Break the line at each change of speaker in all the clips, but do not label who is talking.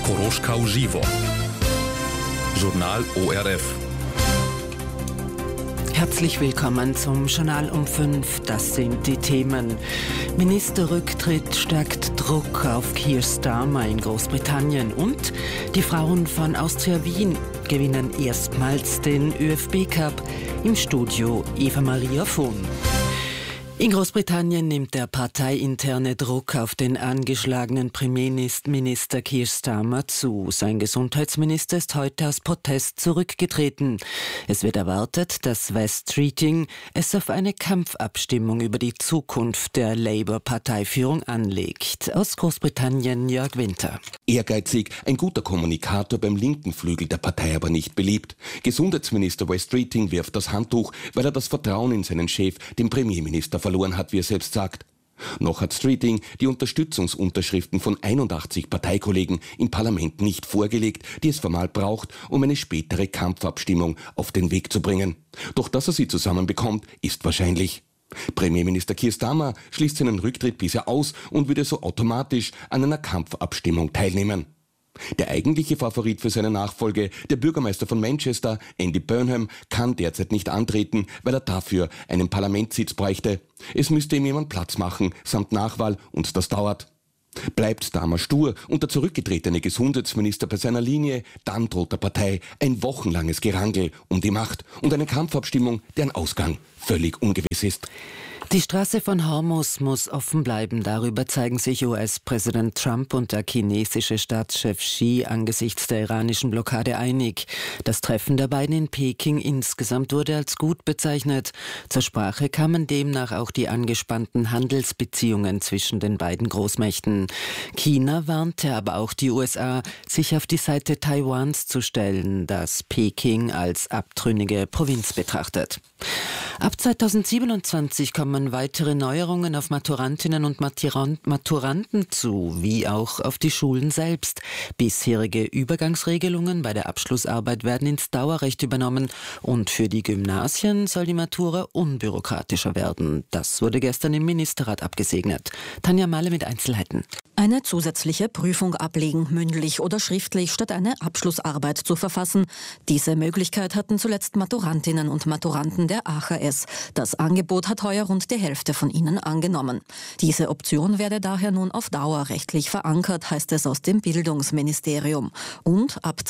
Koroschkau Živo. Journal ORF.
Herzlich willkommen zum Journal um 5. Das sind die Themen. Ministerrücktritt stärkt Druck auf Keir Starmer in Großbritannien und die Frauen von Austria Wien gewinnen erstmals den ÖFB-Cup. Im Studio Eva Maria Vohn. In Großbritannien nimmt der parteiinterne Druck auf den angeschlagenen Premierminister Keir Starmer zu. Sein Gesundheitsminister ist heute aus Protest zurückgetreten. Es wird erwartet, dass West Streeting es auf eine Kampfabstimmung über die Zukunft der Labour-Parteiführung anlegt. Aus Großbritannien Jörg Winter.
Ehrgeizig, ein guter Kommunikator beim linken Flügel der Partei aber nicht beliebt. Gesundheitsminister West Streeting wirft das Handtuch, weil er das Vertrauen in seinen Chef, den Premierminister, verloren hat, wie er selbst sagt. Noch hat Streeting die Unterstützungsunterschriften von 81 Parteikollegen im Parlament nicht vorgelegt, die es formal braucht, um eine spätere Kampfabstimmung auf den Weg zu bringen. Doch dass er sie zusammenbekommt, ist wahrscheinlich. Premierminister Keir Starmer schließt seinen Rücktritt bisher aus und würde so automatisch an einer Kampfabstimmung teilnehmen. Der eigentliche Favorit für seine Nachfolge, der Bürgermeister von Manchester, Andy Burnham, kann derzeit nicht antreten, weil er dafür einen Parlamentssitz bräuchte. Es müsste ihm jemand Platz machen, samt Nachwahl, und das dauert. Bleibt Starmer stur und der zurückgetretene Gesundheitsminister bei seiner Linie, dann droht der Partei ein wochenlanges Gerangel um die Macht und eine Kampfabstimmung, deren Ausgang völlig ungewiss ist.
Die Straße von Hormuz muss offen bleiben. Darüber zeigen sich US-Präsident Trump und der chinesische Staatschef Xi angesichts der iranischen Blockade einig. Das Treffen der beiden in Peking insgesamt wurde als gut bezeichnet. Zur Sprache kamen demnach auch die angespannten Handelsbeziehungen zwischen den beiden Großmächten. China warnte aber auch die USA, sich auf die Seite Taiwans zu stellen, das Peking als abtrünnige Provinz betrachtet. Ab 2027 kommen weitere Neuerungen auf Maturantinnen und Maturanten zu, wie auch auf die Schulen selbst. Bisherige Übergangsregelungen bei der Abschlussarbeit werden ins Dauerrecht übernommen und für die Gymnasien soll die Matura unbürokratischer werden. Das wurde gestern im Ministerrat abgesegnet. Tanja Mahle mit Einzelheiten.
Eine zusätzliche Prüfung ablegen, mündlich oder schriftlich, statt eine Abschlussarbeit zu verfassen. Diese Möglichkeit hatten zuletzt Maturantinnen und Maturanten der AHS. Das Angebot hat heuer rund die Hälfte von ihnen angenommen. Diese Option werde daher nun auf Dauer rechtlich verankert, heißt es aus dem Bildungsministerium. Und ab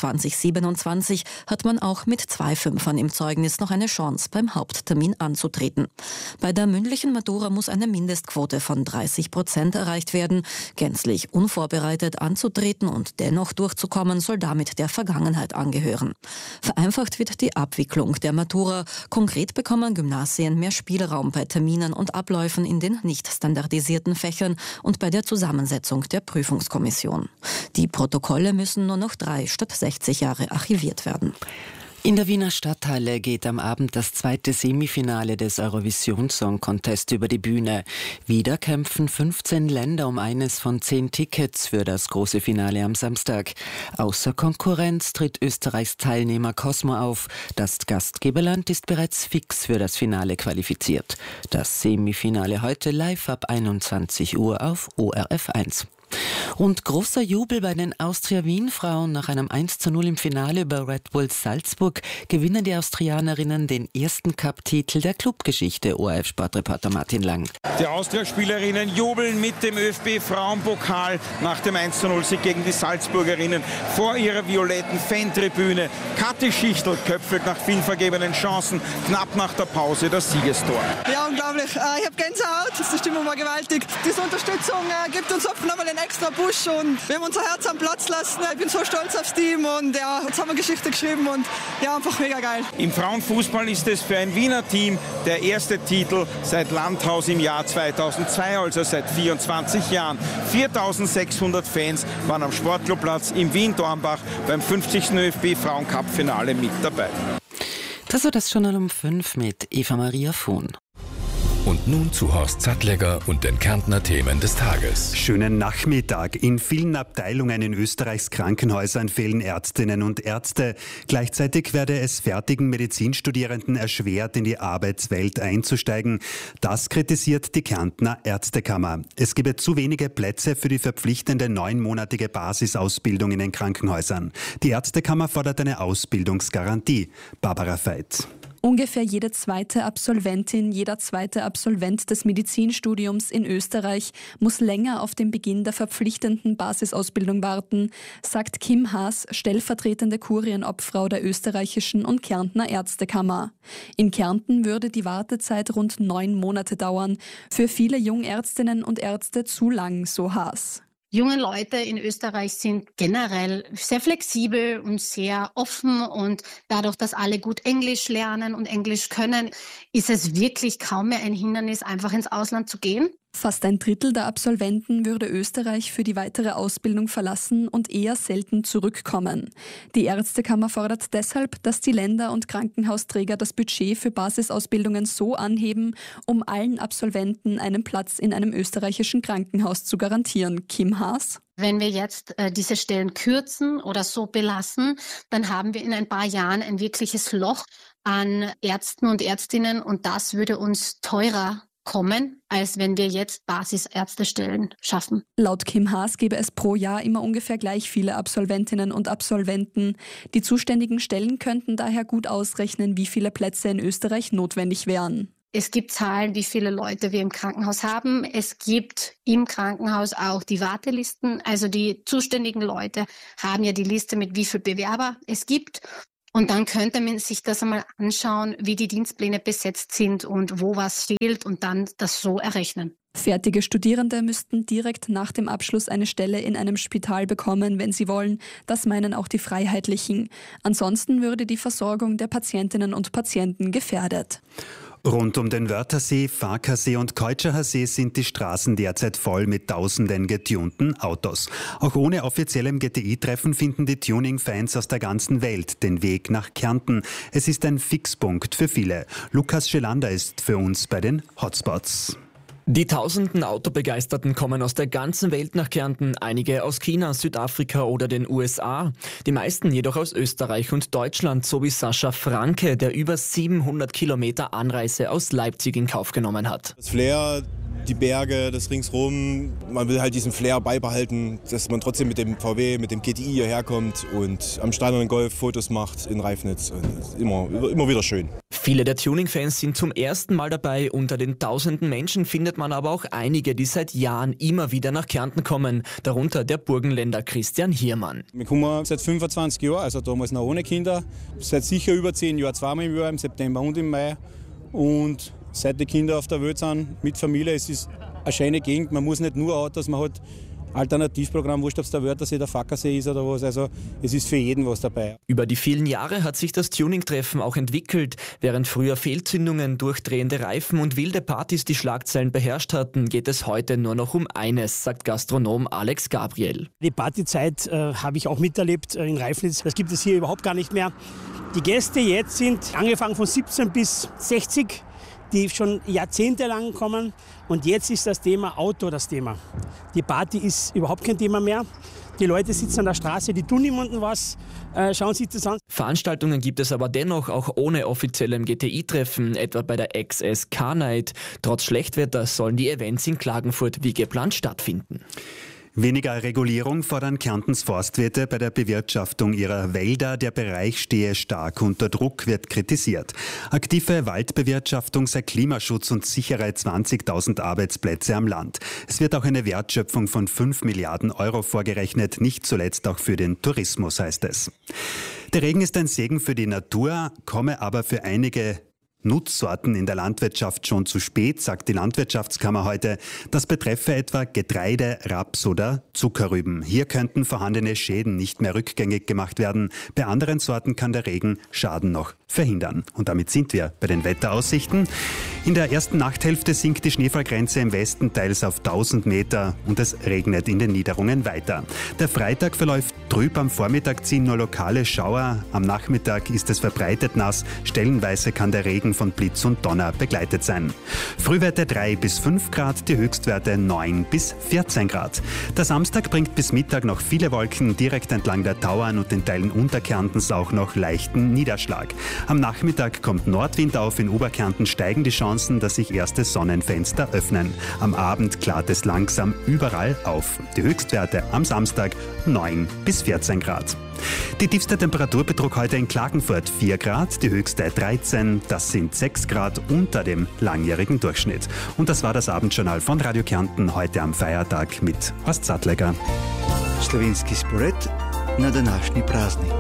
2027 hat man auch mit 2 Fünfern im Zeugnis noch eine Chance, beim Haupttermin anzutreten. Bei der mündlichen Matura muss eine Mindestquote von 30% erreicht werden. Gänzlich unvorbereitet anzutreten und dennoch durchzukommen, soll damit der Vergangenheit angehören. Vereinfacht wird die Abwicklung der Matura. Konkret bekommen Gymnasien mehr Spielraum bei Terminen und Abläufen in den nicht standardisierten Fächern und bei der Zusammensetzung der Prüfungskommission. Die Protokolle müssen nur noch 3 statt 60 Jahre archiviert werden.
In der Wiener Stadthalle geht am Abend das 2. Semifinale des Eurovision Song Contest über die Bühne. Wieder kämpfen 15 Länder um eines von 10 Tickets für das große Finale am Samstag. Außer Konkurrenz tritt Österreichs Teilnehmer Cosmo auf. Das Gastgeberland ist bereits fix für das Finale qualifiziert. Das Semifinale heute live ab 21 Uhr auf ORF 1. Und großer Jubel bei den Austria Wien-Frauen. Nach einem 1:0 im Finale über Red Bull Salzburg gewinnen die Austrianerinnen den ersten Cup-Titel der Clubgeschichte. ORF-Sportreporter Martin Lang.
Die Austria-Spielerinnen jubeln mit dem ÖFB-Frauenpokal nach dem 1:0-Sieg gegen die Salzburgerinnen vor ihrer violetten Fantribüne. Kathi Schichtl köpfelt nach vielen vergebenen Chancen knapp nach der Pause das Siegestor.
Ja, unglaublich. Ich habe Gänsehaut. Die Stimmung war gewaltig. Diese Unterstützung gibt uns oft nochmal einen extra Push und wir haben unser Herz am Platz lassen. Ich bin so stolz aufs Team und ja, jetzt haben wir Geschichte geschrieben und ja, einfach mega geil.
Im Frauenfußball ist es für ein Wiener Team der erste Titel seit Landhaus im Jahr 2002, also seit 24 Jahren. 4.600 Fans waren am Sportclubplatz im Wien-Dornbach beim 50. ÖFB-Frauencup-Finale mit dabei.
Das war das Journal um 5 mit Eva Maria Vohn.
Und nun zu Horst Sattlegger und den Kärntner Themen des Tages.
Schönen Nachmittag. In vielen Abteilungen in Österreichs Krankenhäusern fehlen Ärztinnen und Ärzte. Gleichzeitig werde es fertigen Medizinstudierenden erschwert, in die Arbeitswelt einzusteigen. Das kritisiert die Kärntner Ärztekammer. Es gebe zu wenige Plätze für die verpflichtende 9-monatige Basisausbildung in den Krankenhäusern. Die Ärztekammer fordert eine Ausbildungsgarantie. Barbara Veit.
Ungefähr jede zweite Absolventin, jeder zweite Absolvent des Medizinstudiums in Österreich muss länger auf den Beginn der verpflichtenden Basisausbildung warten, sagt Kim Haas, stellvertretende Kurienobfrau der österreichischen und Kärntner Ärztekammer. In Kärnten würde die Wartezeit rund 9 Monate dauern. Für viele Jungärztinnen und Ärzte zu lang, so Haas.
Junge Leute in Österreich sind generell sehr flexibel und sehr offen und dadurch, dass alle gut Englisch lernen und Englisch können, ist es wirklich kaum mehr ein Hindernis, einfach ins Ausland zu gehen.
Fast ein Drittel der Absolventen würde Österreich für die weitere Ausbildung verlassen und eher selten zurückkommen. Die Ärztekammer fordert deshalb, dass die Länder und Krankenhausträger das Budget für Basisausbildungen so anheben, um allen Absolventen einen Platz in einem österreichischen Krankenhaus zu garantieren. Kim Haas.
Wenn wir jetzt diese Stellen kürzen oder so belassen, dann haben wir in ein paar Jahren ein wirkliches Loch an Ärzten und Ärztinnen und das würde uns teurer kommen, als wenn wir jetzt Basisärztestellen schaffen.
Laut Kim Haas gäbe es pro Jahr immer ungefähr gleich viele Absolventinnen und Absolventen. Die zuständigen Stellen könnten daher gut ausrechnen, wie viele Plätze in Österreich notwendig wären.
Es gibt Zahlen, wie viele Leute wir im Krankenhaus haben. Es gibt im Krankenhaus auch die Wartelisten. Also die zuständigen Leute haben ja die Liste mit wie viele Bewerber es gibt. Und dann könnte man sich das einmal anschauen, wie die Dienstpläne besetzt sind und wo was fehlt und dann das so errechnen.
Fertige Studierende müssten direkt nach dem Abschluss eine Stelle in einem Spital bekommen, wenn sie wollen. Das meinen auch die Freiheitlichen. Ansonsten würde die Versorgung der Patientinnen und Patienten gefährdet.
Rund um den Wörthersee, Farkasee und Keutscherer See sind die Straßen derzeit voll mit tausenden getunten Autos. Auch ohne offiziellem GTI-Treffen finden die Tuning-Fans aus der ganzen Welt den Weg nach Kärnten. Es ist ein Fixpunkt für viele. Lukas Schelander ist für uns bei den Hotspots.
Die tausenden Autobegeisterten kommen aus der ganzen Welt nach Kärnten, einige aus China, Südafrika oder den USA. Die meisten jedoch aus Österreich und Deutschland, so wie Sascha Franke, der über 700 Kilometer Anreise aus Leipzig in Kauf genommen hat.
Das Flair, die Berge, das ringsrum, man will halt diesen Flair beibehalten, dass man trotzdem mit dem VW, mit dem GTI hierher kommt und am Stadion Golf Fotos macht in Reifnitz. Immer wieder schön.
Viele der Tuning-Fans sind zum ersten Mal dabei. Unter den tausenden Menschen findet man aber auch einige, die seit Jahren immer wieder nach Kärnten kommen. Darunter der Burgenländer Christian Hiermann.
Wir kommen seit 25 Jahren, also damals noch ohne Kinder. Seit sicher über 10 Jahren, zweimal im Jahr, im September und im Mai. Und seit die Kinder auf der Welt sind, mit Familie, es ist eine schöne Gegend. Man muss nicht nur Autos, man hat Alternativprogramm, wurscht ob es der Wörthersee, der Farkasee ist oder was. Also es ist für jeden was dabei.
Über die vielen Jahre hat sich das Tuning-Treffen auch entwickelt. Während früher Fehlzündungen, durchdrehende Reifen und wilde Partys die Schlagzeilen beherrscht hatten, geht es heute nur noch um eines, sagt Gastronom Alex Gabriel.
Die Partyzeit habe ich auch miterlebt in Reifnitz. Das gibt es hier überhaupt gar nicht mehr. Die Gäste jetzt sind angefangen von 17 bis 60. Die schon jahrzehntelang kommen. Und jetzt ist das Thema Auto das Thema. Die Party ist überhaupt kein Thema mehr. Die Leute sitzen an der Straße, die tun niemandem was, schauen sich das an.
Veranstaltungen gibt es aber dennoch auch ohne offiziellem GTI-Treffen, etwa bei der XS Car Night. Trotz Schlechtwetter sollen die Events in Klagenfurt wie geplant stattfinden.
Weniger Regulierung fordern Kärntens Forstwirte bei der Bewirtschaftung ihrer Wälder. Der Bereich stehe stark unter Druck, wird kritisiert. Aktive Waldbewirtschaftung sei Klimaschutz und sichere 20.000 Arbeitsplätze am Land. Es wird auch eine Wertschöpfung von 5 Milliarden Euro vorgerechnet, nicht zuletzt auch für den Tourismus, heißt es. Der Regen ist ein Segen für die Natur, komme aber für einige Nutzsorten in der Landwirtschaft schon zu spät, sagt die Landwirtschaftskammer heute. Das betreffe etwa Getreide, Raps oder Zuckerrüben. Hier könnten vorhandene Schäden nicht mehr rückgängig gemacht werden. Bei anderen Sorten kann der Regen Schaden noch verhindern. Und damit sind wir bei den Wetteraussichten. In der ersten Nachthälfte sinkt die Schneefallgrenze im Westen teils auf 1000 Meter und es regnet in den Niederungen weiter. Der Freitag verläuft trüb, am Vormittag ziehen nur lokale Schauer. Am Nachmittag ist es verbreitet nass. Stellenweise kann der Regen von Blitz und Donner begleitet sein. Frühwerte 3 bis 5 Grad, die Höchstwerte 9 bis 14 Grad. Der Samstag bringt bis Mittag noch viele Wolken, direkt entlang der Tauern und in Teilen Unterkärntens auch noch leichten Niederschlag. Am Nachmittag kommt Nordwind auf, in Oberkärnten steigen die Chancen, dass sich erste Sonnenfenster öffnen. Am Abend klart es langsam überall auf. Die Höchstwerte am Samstag 9 bis 14 Grad. Die tiefste Temperatur betrug heute in Klagenfurt 4 Grad, die höchste 13, das sind 6 Grad unter dem langjährigen Durchschnitt. Und das war das Abendjournal von Radio Kärnten heute am Feiertag mit Horst Sattleger.
Slovenski spored na današnji praznik.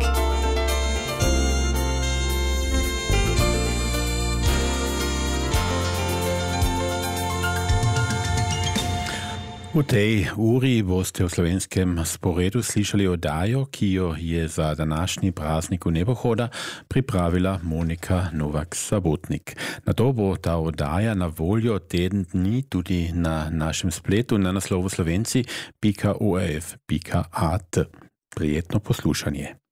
V tej uri boste v slovenskem sporedu slišali oddajo, ki jo je za današnji praznik Nebohoda pripravila Monika Novak-Sabotnik. Na to bo ta oddaja na voljo teden dni tudi na našem spletu na naslovu slovenci.orf.at. Prijetno poslušanje.